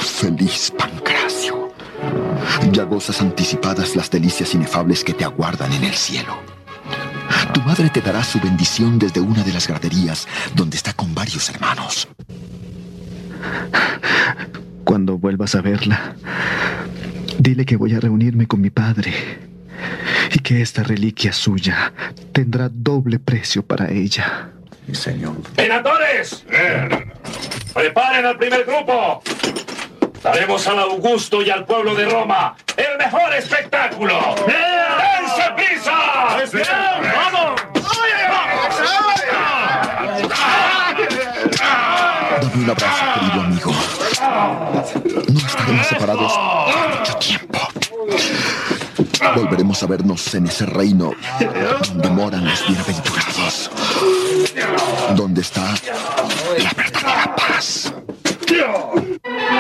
Feliz Pancracio. Ya gozas anticipadas las delicias inefables que te aguardan en el cielo. Tu madre te dará su bendición desde una de las graderías donde está con varios hermanos. Cuando vuelvas a verla, dile que voy a reunirme con mi padre y que esta reliquia suya tendrá doble precio para ella. Mi señor. ¡Senadores! ¡Preparen al primer grupo! Daremos al Augusto y al pueblo de Roma el mejor espectáculo. ¡Dense prisa! ¡Vamos! Dame un abrazo, querido amigo. No estaremos separados por mucho tiempo. Volveremos a vernos en ese reino donde moran los bienaventurados, donde está la verdadera paz.